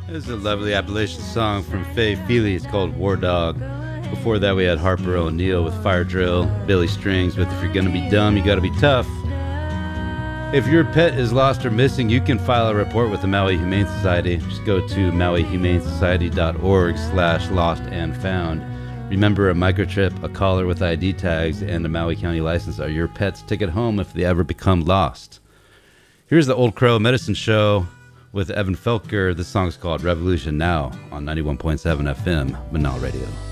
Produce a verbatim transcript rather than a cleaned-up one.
This is a lovely Appalachian song from Faye Feely. It's called War Dog. Before that, we had Harper O'Neill with Fire Drill, Billy Strings with If You're Gonna Be Dumb, You Gotta Be Tough. If your pet is lost or missing, you can file a report with the Maui Humane Society. Just go to maui humane society dot org slash lost and found. Remember, a microchip, a collar with I D tags, and a Maui County license are your pet's ticket home if they ever become lost. Here's the Old Crow Medicine Show with Evan Felker. This song's called Revolution Now on ninety-one point seven F M, Manal Radio.